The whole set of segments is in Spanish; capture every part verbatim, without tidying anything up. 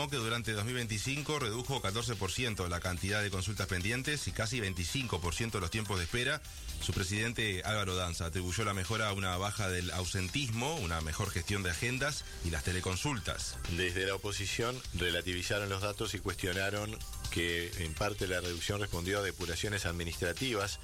informó que durante dos mil veinticinco redujo catorce por ciento la cantidad de consultas pendientes y casi veinticinco por ciento los tiempos de espera. Su presidente Álvaro Danza atribuyó la mejora a una baja del ausentismo, una mejor gestión de agendas y las teleconsultas. Desde la oposición relativizaron los datos y cuestionaron que en parte la reducción respondió a depuraciones administrativas.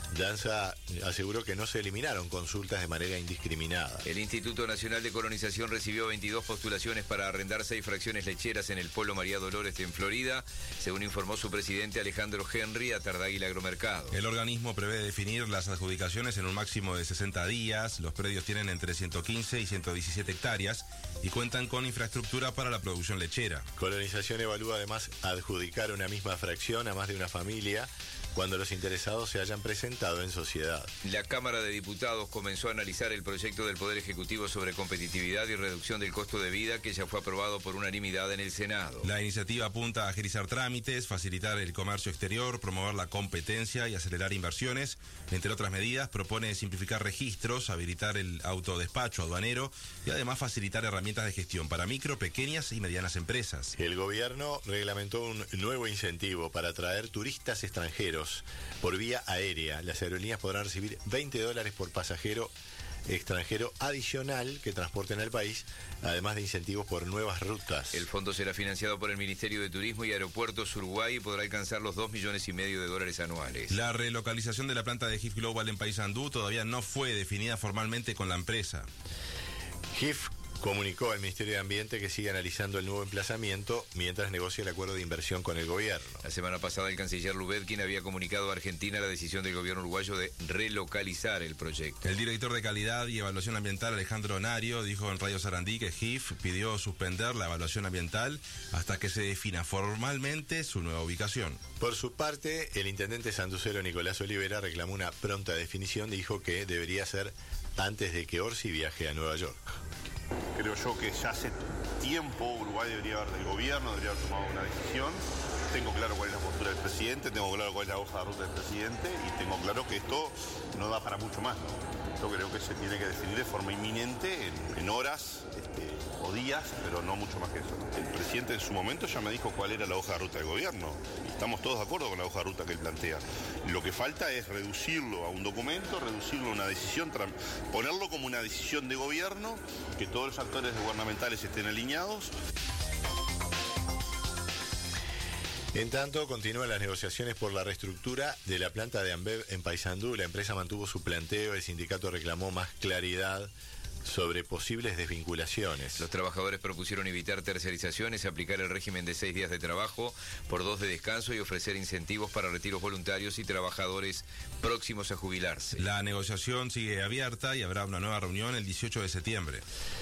Danza aseguró que no se eliminaron consultas de manera indiscriminada. El Instituto Nacional de Colonización recibió veintidós postulaciones para arrendar seis fracciones lecheras en el Polo María Dolores en Florida, según informó su presidente Alejandro Henry a Tardáguila Agromercado. El organismo prevé definir las adjudicaciones en un máximo de sesenta días. Los predios tienen entre ciento quince y ciento diecisiete hectáreas y cuentan con infraestructura para la producción lechera. Colonización evalúa además adjudicar una misma fracción a más de una familia cuando los interesados se hayan presentado en sociedad. La Cámara de Diputados comenzó a analizar el proyecto del Poder Ejecutivo sobre competitividad y reducción del costo de vida que ya fue aprobado por unanimidad en el Senado. La iniciativa apunta a agilizar trámites, facilitar el comercio exterior, promover la competencia y acelerar inversiones. Entre otras medidas, propone simplificar registros, habilitar el autodespacho aduanero y además facilitar herramientas de gestión para micro, pequeñas y medianas empresas. El gobierno reglamentó un nuevo incentivo para atraer turistas extranjeros por vía aérea. Las aerolíneas podrán recibir veinte dólares por pasajero extranjero adicional que transporten al país, además de incentivos por nuevas rutas. El fondo será financiado por el Ministerio de Turismo y Aeropuertos Uruguay y podrá alcanzar los dos millones y medio de dólares anuales. La relocalización de la planta de G I F Global en Paysandú todavía no fue definida formalmente con la empresa. G I F comunicó al Ministerio de Ambiente que sigue analizando el nuevo emplazamiento mientras negocia el acuerdo de inversión con el gobierno. La semana pasada el canciller Lubetkin había comunicado a Argentina la decisión del gobierno uruguayo de relocalizar el proyecto. El director de Calidad y Evaluación Ambiental Alejandro Nario dijo en Radio Sarandí que G I F pidió suspender la evaluación ambiental hasta que se defina formalmente su nueva ubicación. Por su parte, el intendente santucero Nicolás Olivera reclamó una pronta definición y dijo que debería ser antes de que Orsi viaje a Nueva York. Creo yo que ya hace tiempo Uruguay debería haber, del gobierno, debería haber tomado una decisión. Tengo claro cuál es la postura del presidente, tengo claro cuál es la hoja de ruta del presidente y tengo claro que esto no da para mucho más, ¿no? Yo creo que se tiene que definir de forma inminente, en, en horas este, o días, pero no mucho más que eso, ¿no? El presidente en su momento ya me dijo cuál era la hoja de ruta del gobierno. Estamos todos de acuerdo con la hoja de ruta que él plantea. Lo que falta es reducirlo a un documento, reducirlo a una decisión, ponerlo como una decisión de gobierno, que todos los actores gubernamentales estén alineados. En tanto, continúan las negociaciones por la reestructura de la planta de Ambev en Paysandú. La empresa mantuvo su planteo, el sindicato reclamó más claridad sobre posibles desvinculaciones. Los trabajadores propusieron evitar tercerizaciones, aplicar el régimen de seis días de trabajo por dos de descanso y ofrecer incentivos para retiros voluntarios y trabajadores próximos a jubilarse. La negociación sigue abierta y habrá una nueva reunión el dieciocho de septiembre.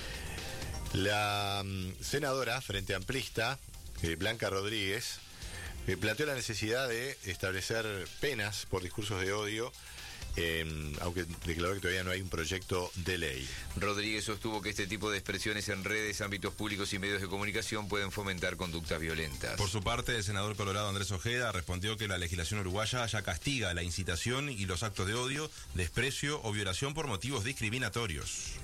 La um, senadora Frente Amplista, eh, Blanca Rodríguez, eh, planteó la necesidad de establecer penas por discursos de odio, Eh, aunque declaró que todavía no hay un proyecto de ley. Rodríguez sostuvo que este tipo de expresiones en redes, ámbitos públicos y medios de comunicación pueden fomentar conductas violentas. Por su parte, el senador colorado Andrés Ojeda respondió que la legislación uruguaya ya castiga la incitación y los actos de odio, desprecio o violación por motivos discriminatorios.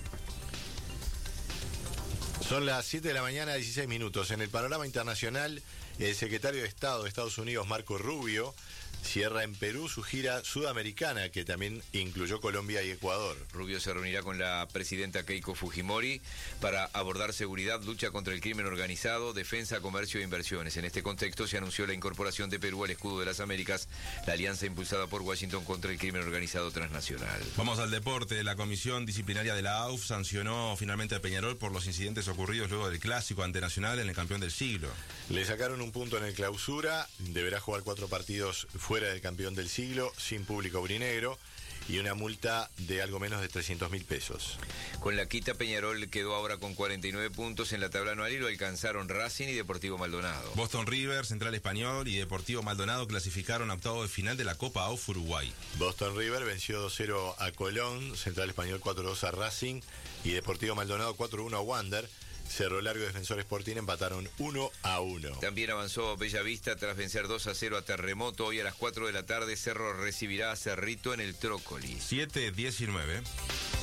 Son las siete de la mañana, dieciséis minutos. En el panorama internacional, el secretario de Estado de Estados Unidos, Marco Rubio, cierra en Perú su gira sudamericana, que también incluyó Colombia y Ecuador. Rubio se reunirá con la presidenta Keiko Fujimori para abordar seguridad, lucha contra el crimen organizado, defensa, comercio e inversiones. En este contexto se anunció la incorporación de Perú al escudo de las Américas, la alianza impulsada por Washington contra el crimen organizado transnacional. Vamos al deporte. La comisión disciplinaria de la A U F sancionó finalmente a Peñarol por los incidentes ocurridos luego del clásico ante Nacional en el campeón del siglo. Le sacaron un punto en el clausura, deberá jugar cuatro partidos fuera del campeón del siglo, sin público aurinegro, y una multa de algo menos de trescientos mil pesos. Con la quita, Peñarol quedó ahora con cuarenta y nueve puntos en la tabla anual y lo alcanzaron Racing y Deportivo Maldonado. Boston River, Central Español y Deportivo Maldonado clasificaron a octavo de final de la Copa A U F Uruguay. Boston River venció dos cero a Colón, Central Español cuatro dos a Racing y Deportivo Maldonado cuatro uno a Wander. Cerro Largo y Defensor Sporting empataron uno a uno. También avanzó Bellavista tras vencer dos a cero a Terremoto. Hoy a las cuatro de la tarde Cerro recibirá a Cerrito en el Trócoli. siete diecinueve.